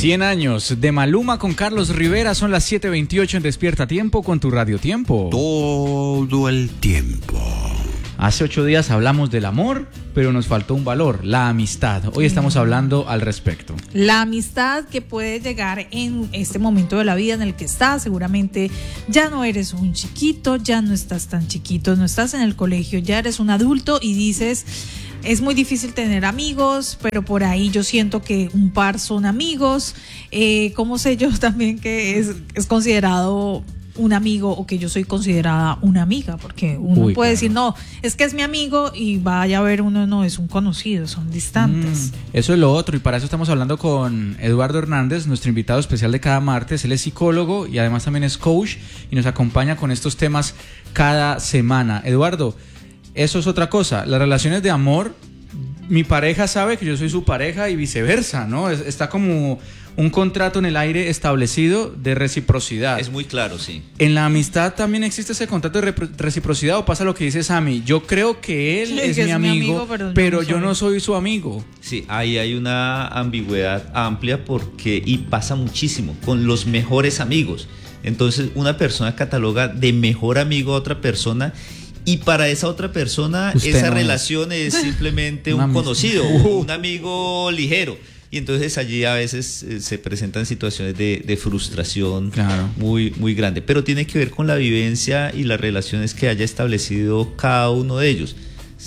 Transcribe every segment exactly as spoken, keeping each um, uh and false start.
cien años de Maluma con Carlos Rivera. Son las siete veintiocho en Despierta Tiempo con tu Radio Tiempo. Todo el tiempo. Hace ocho días hablamos del amor, pero nos faltó un valor, la amistad. Hoy estamos hablando al respecto. La amistad que puede llegar en este momento de la vida en el que estás. Seguramente ya no eres un chiquito, ya no estás tan chiquito, no estás en el colegio, ya eres un adulto y dices... Es muy difícil tener amigos, pero por ahí yo siento que un par son amigos. Eh, ¿Cómo sé yo también que es, es considerado un amigo o que yo soy considerada una amiga? Porque uno Uy, puede claro. decir, no, es que es mi amigo y vaya a ver uno, no, es un conocido, son distantes. Mm, eso es lo otro, y para eso estamos hablando con Eduardo Hernández, nuestro invitado especial de cada martes. Él es psicólogo y además también es coach y nos acompaña con estos temas cada semana. Eduardo, eso es otra cosa, las relaciones de amor, mi pareja sabe que yo soy su pareja y viceversa, ¿no? Es, está como un contrato en el aire establecido de reciprocidad. Es muy claro, sí. ¿En la amistad también existe ese contrato de repro- reciprocidad o pasa lo que dice Sammy? Yo creo que él Sí, es, que mi es mi amigo, amigo, pero yo pero no yo soy. no soy su amigo. Sí, ahí hay una ambigüedad amplia porque, y pasa muchísimo, con los mejores amigos. Entonces, una persona cataloga de mejor amigo a otra persona y para esa otra persona Usted esa no es. relación es simplemente Una un amistad. conocido, o un amigo ligero. Y entonces allí a veces eh, se presentan situaciones de, de frustración Claro. muy, muy grande. Pero tiene que ver con la vivencia y las relaciones que haya establecido cada uno de ellos.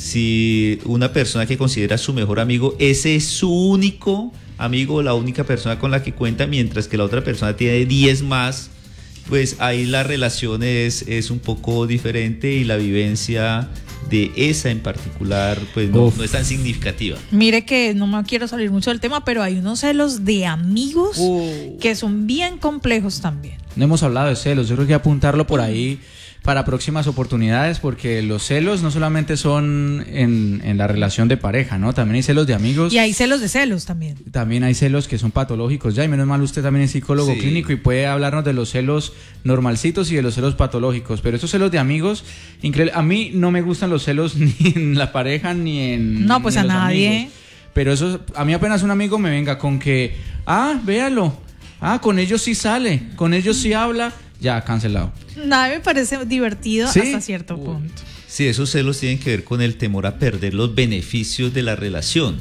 Si una persona que considera su mejor amigo, ese es su único amigo, la única persona con la que cuenta, mientras que la otra persona tiene diez más, pues ahí la relación es, es un poco diferente y la vivencia de esa en particular pues no, no es tan significativa. Mire que no me quiero salir mucho del tema, pero hay unos celos de amigos Uh. que son bien complejos también. No hemos hablado de celos, yo creo que apuntarlo por ahí para próximas oportunidades, porque los celos no solamente son en, en la relación de pareja, ¿no? También hay celos de amigos. Y hay celos de celos también. También hay celos que son patológicos ya, y menos mal usted también es psicólogo Sí. clínico y puede hablarnos de los celos normalcitos y de los celos patológicos, pero estos celos de amigos, increíble. A mí no me gustan los celos ni en la pareja ni en No, pues ni en a los nadie. amigos. Pero eso, a mí apenas un amigo me venga con que, ah, véalo, ah, con ellos sí sale, con ellos sí habla, ya, cancelado. Nada me parece divertido ¿Sí? hasta cierto Uy. punto. Sí, esos celos tienen que ver con el temor a perder los beneficios de la relación.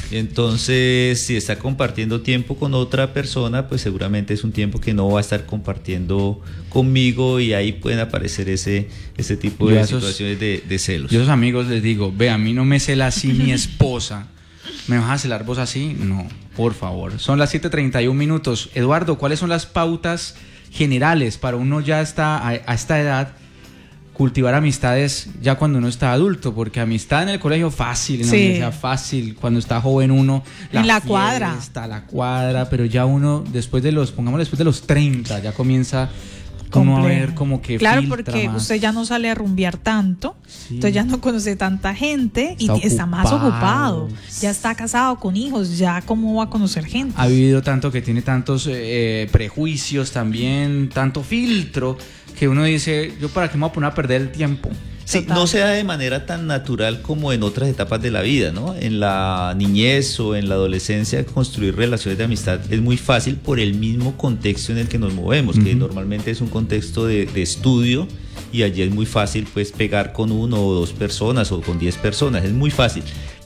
Entonces, si está compartiendo tiempo con otra persona, pues seguramente es un tiempo que no va a estar compartiendo conmigo y ahí pueden aparecer ese, ese tipo Yo de a esos- situaciones de, de celos. Yo a esos amigos les digo, ve, a mí no me cela así mi esposa. ¿Me vas a celar vos así? No, por favor. Son las siete treinta y un minutos. Eduardo, ¿cuáles son las pautas generales para uno ya está a, a esta edad cultivar amistades ya cuando uno está adulto? Porque amistad en el colegio fácil, en la Sí. universidad fácil, cuando está joven uno En la cuadra. fiesta, la cuadra, pero ya uno después de los, pongamos después de los treinta, ya comienza uno a Complejo. ver como que Claro, filtra porque más. usted ya no sale a rumbear tanto, Sí. entonces ya no conoce tanta gente y Está está más ocupado. ocupado. Ya está casado con hijos, ya cómo va a conocer gente. Ha vivido tanto que tiene tantos eh, prejuicios también, tanto filtro, que uno dice, yo para qué me voy a poner a perder el tiempo. Sí, Total. no se da de manera tan natural como en otras etapas de la vida, ¿no? En la niñez o en la adolescencia, construir relaciones de amistad es muy fácil por el mismo contexto en el que nos movemos, que Ujú. normalmente es un contexto de, de estudio, y allí es muy fácil pues pegar con uno o dos personas o con diez personas, es muy fácil.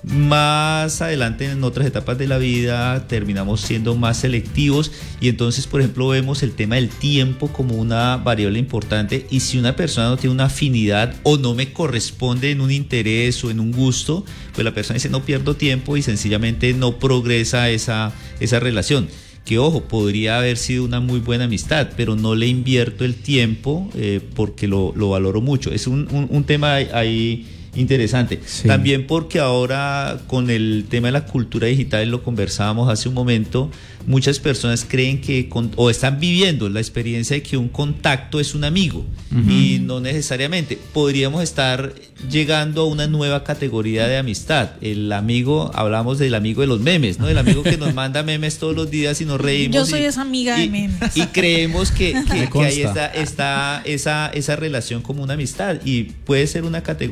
Más adelante en otras etapas de la vida terminamos siendo más selectivos y entonces, por ejemplo, vemos el tema del tiempo como una variable importante, y si una persona no tiene una afinidad o no me corresponde en un interés o en un gusto, pues la persona dice no pierdo tiempo y sencillamente no progresa esa, esa relación. Que ojo, podría haber sido una muy buena amistad, pero no le invierto el tiempo eh, porque lo, lo valoro mucho. Es un, un, un tema ahí interesante. Sí. También porque ahora con el tema de la cultura digital, lo conversábamos hace un momento, muchas personas creen que con, o están viviendo la experiencia de que un contacto es un amigo. Ujú. Y no necesariamente. Podríamos estar llegando a una nueva categoría de amistad. El amigo, hablamos del amigo de los memes, ¿no? El amigo que nos manda memes todos los días y nos reímos. Yo soy y, esa amiga de y- memes. Y creemos que, Me que, que ahí consta. está, está esa, esa relación como una amistad. Y puede ser una categoría nueva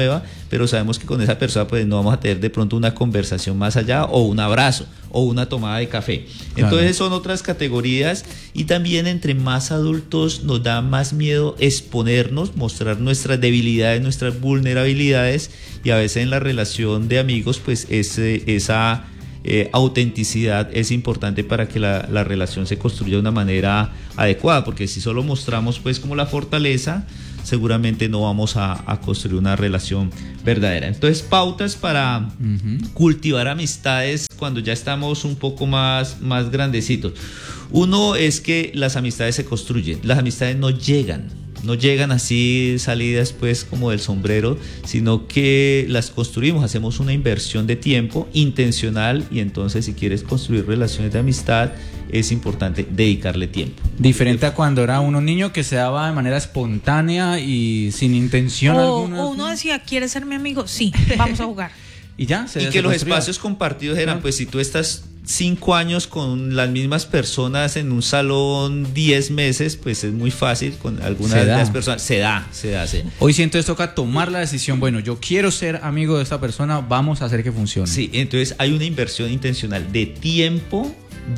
nueva, pero sabemos que con esa persona pues no vamos a tener de pronto una conversación más allá, o un abrazo, o una tomada de café. Entonces son otras categorías, y también entre más adultos nos da más miedo exponernos, mostrar nuestras debilidades, nuestras vulnerabilidades, y a veces en la relación de amigos pues ese, esa eh, autenticidad es importante para que la, la relación se construya de una manera adecuada, porque si solo mostramos pues como la fortaleza, seguramente no vamos a, a construir una relación verdadera. Entonces, pautas para uh-huh. cultivar amistades cuando ya estamos un poco más, más grandecitos. Uno es que las amistades se construyen, las amistades no llegan. No llegan así salidas pues como del sombrero, sino que las construimos, hacemos una inversión de tiempo intencional, y entonces si quieres construir relaciones de amistad es importante dedicarle tiempo. Diferente a cuando era uno niño que se daba de manera espontánea y sin intención o, alguna. O uno decía, ¿quieres ser mi amigo? Sí, vamos a jugar. Y ya, se Y que los espacios compartidos eran, pues si tú estás cinco años con las mismas personas en un salón diez meses, pues es muy fácil con algunas de las personas. Se da, se da, se da. Hoy siento esto toca tomar la decisión, bueno, yo quiero ser amigo de esta persona, vamos a hacer que funcione. Sí, entonces hay una inversión intencional de tiempo,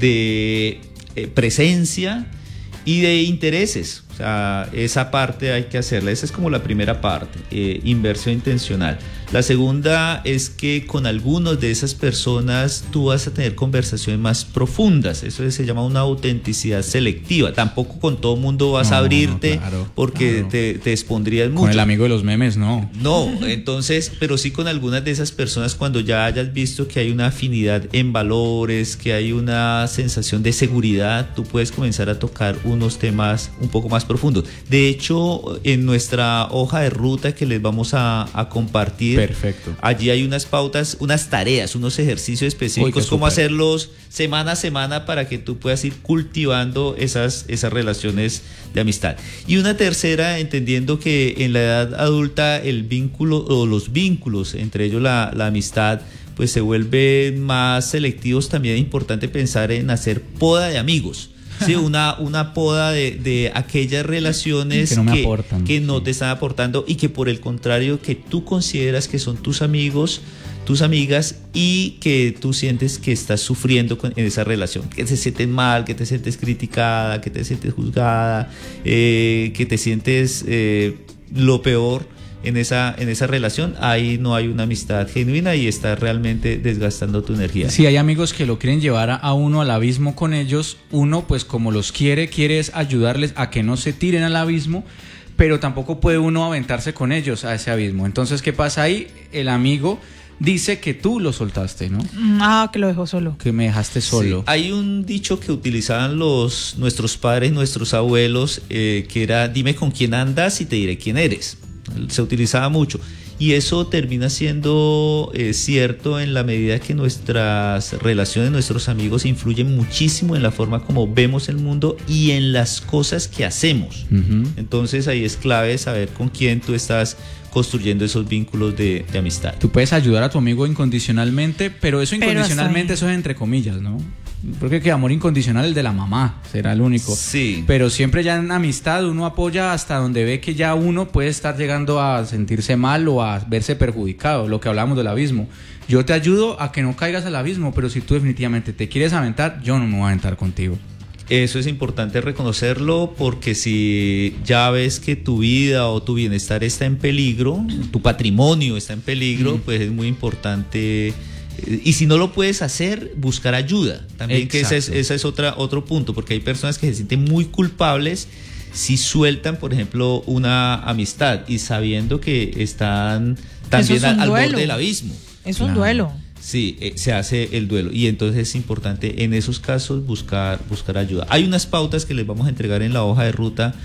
de eh, presencia y de intereses. O sea, esa parte hay que hacerla. Esa es como la primera parte, eh, inversión intencional. La segunda es que con algunas de esas personas tú vas a tener conversaciones más profundas. Eso se llama una autenticidad selectiva. Tampoco con todo mundo vas no, a abrirte, claro, porque claro. te, te expondrías mucho. Con el amigo de los memes, no. No, entonces, pero sí con algunas de esas personas, cuando ya hayas visto que hay una afinidad en valores, que hay una sensación de seguridad, tú puedes comenzar a tocar unos temas un poco más profundos. De hecho, en nuestra hoja de ruta que les vamos a, a compartir, perfecto, allí hay unas pautas, unas tareas, unos ejercicios específicos, cómo hacerlos semana a semana para que tú puedas ir cultivando esas, esas relaciones de amistad. Y una tercera, entendiendo que en la edad adulta el vínculo o los vínculos, entre ellos la, la amistad, pues se vuelven más selectivos. También es importante pensar en hacer poda de amigos. Sí, una, una poda de, de aquellas relaciones que no, me aportan, que no sí. te están aportando, y que por el contrario que tú consideras que son tus amigos, tus amigas, y que tú sientes que estás sufriendo con, en esa relación, que te sientes mal, que te sientes criticada, que te sientes juzgada, eh, que te sientes eh, lo peor en esa, en esa relación. Ahí no hay una amistad genuina y estás realmente desgastando tu energía. Si hay amigos que lo quieren llevar a, a uno al abismo con ellos, uno pues como los quiere, quiere es ayudarles a que no se tiren al abismo, pero tampoco puede uno aventarse con ellos a ese abismo. Entonces, ¿qué pasa ahí? El amigo dice que tú lo soltaste, ¿no? Ah, que lo dejó solo. Que me dejaste solo. Sí. Hay un dicho que utilizaban los, nuestros padres, nuestros abuelos, eh, que era: dime con quién andas y te diré quién eres. Se utilizaba mucho, y eso termina siendo eh, cierto en la medida que nuestras relaciones, nuestros amigos influyen muchísimo en la forma como vemos el mundo y en las cosas que hacemos. Uh-huh. Entonces ahí es clave saber con quién tú estás construyendo esos vínculos de, de amistad. Tú puedes ayudar a tu amigo incondicionalmente, pero eso incondicionalmente, pero eso es entre comillas, ¿no? Porque que amor incondicional, el de la mamá, será el único. Sí. Pero siempre ya en amistad uno apoya hasta donde ve que ya uno puede estar llegando a sentirse mal o a verse perjudicado, lo que hablamos del abismo. Yo te ayudo a que no caigas al abismo, pero si tú definitivamente te quieres aventar, yo no me voy a aventar contigo. Eso es importante reconocerlo, porque si ya ves que tu vida o tu bienestar está en peligro, tu patrimonio está en peligro, mm. pues es muy importante. Y si no lo puedes hacer, buscar ayuda. También, exacto, que ese es, ese es otra, otro punto, porque hay personas que se sienten muy culpables si sueltan, por ejemplo, una amistad y sabiendo que están también al, al borde del abismo. Es un claro. duelo. Sí, eh, se hace el duelo, y entonces es importante en esos casos buscar, buscar ayuda. Hay unas pautas que les vamos a entregar en la hoja de ruta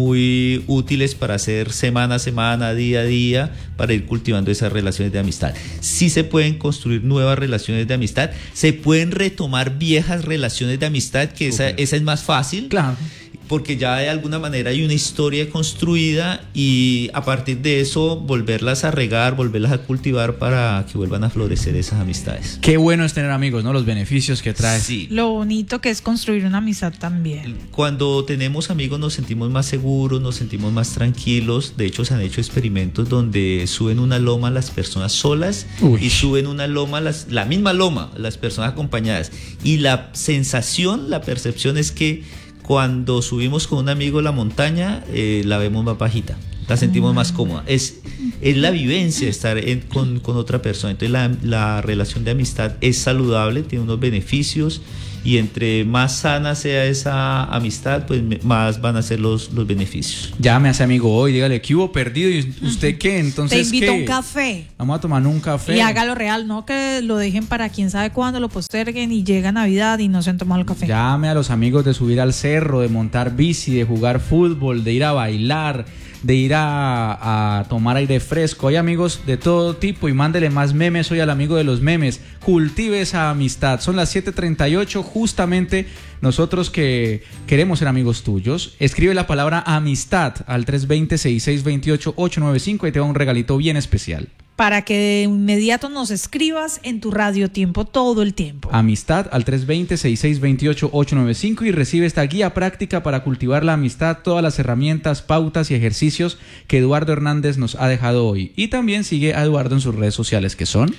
muy útiles para hacer semana a semana, día a día, para ir cultivando esas relaciones de amistad. Sí se pueden construir nuevas relaciones de amistad, se pueden retomar viejas relaciones de amistad, que esa, esa es más fácil. Claro. porque ya de alguna manera hay una historia construida y a partir de eso volverlas a regar, volverlas a cultivar para que vuelvan a florecer esas amistades. Qué bueno es tener amigos, ¿no? Los beneficios que trae. Sí. Lo bonito que es construir una amistad también. Cuando tenemos amigos nos sentimos más seguros, nos sentimos más tranquilos. De hecho, se han hecho experimentos donde suben una loma las personas solas Uy. y suben una loma, las, la misma loma, las personas acompañadas. Y la sensación, la percepción es que cuando subimos con un amigo a la montaña, eh, la vemos más bajita, la sentimos más cómoda. Es, es la vivencia de estar en, con, con otra persona. Entonces la, la relación de amistad es saludable, tiene unos beneficios y entre más sana sea esa amistad, pues más van a ser los, los beneficios. Llame a ese amigo hoy, dígale que hubo perdido y usted qué, entonces Te invito ¿qué? a un café. Vamos a tomar un café. Y hágalo real, no que lo dejen para quién sabe cuándo, lo posterguen y llega Navidad y no se han tomado el café. Llame a los amigos de subir al cerro, de montar bici, de jugar fútbol, de ir a bailar, de ir a, a tomar aire fresco. Hay amigos de todo tipo y mándele más memes hoy al amigo de los memes. Cultive esa amistad. Son las siete treinta y ocho, justamente nosotros que queremos ser amigos tuyos. Escribe la palabra amistad al tres dos cero, seis seis dos ocho, ocho nueve cinco y te va un regalito bien especial. Para que de inmediato nos escribas en tu radio tiempo todo el tiempo. Amistad al tres dos cero, seis seis dos ocho, ocho nueve cinco y recibe esta guía práctica para cultivar la amistad, todas las herramientas, pautas y ejercicios que Eduardo Hernández nos ha dejado hoy. Y también sigue a Eduardo en sus redes sociales, que son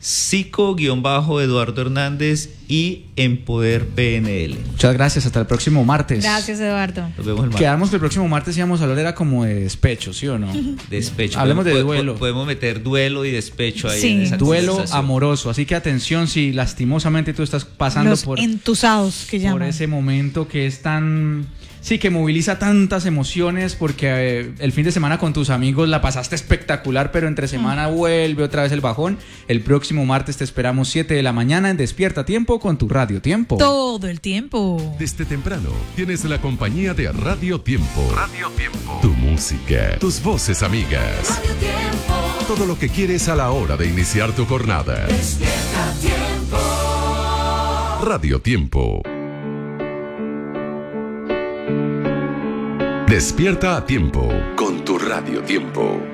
Psico-Eduardo Hernández y En Poder P N L. Muchas gracias, hasta el próximo martes. Gracias, Eduardo. Nos vemos el martes. Quedamos que el próximo martes íbamos a hablar era como de despecho, ¿sí o no? Despecho. Hablemos de Podemos- duelo. Podemos meter duelo y despecho ahí Sí. en esa Duelo conversación. amoroso, así que atención si lastimosamente tú estás pasando Los por, entusados que por llaman. ese momento que es tan... Sí, que moviliza tantas emociones porque eh, el fin de semana con tus amigos la pasaste espectacular, pero entre semana vuelve otra vez el bajón. El próximo martes te esperamos siete de la mañana en Despierta Tiempo con tu Radio Tiempo. Todo el tiempo. Desde temprano tienes la compañía de Radio Tiempo. Radio Tiempo. Tu música, tus voces amigas. Radio Tiempo. Todo lo que quieres a la hora de iniciar tu jornada. Despierta Tiempo. Radio Tiempo. Despierta a tiempo con tu Radio Tiempo.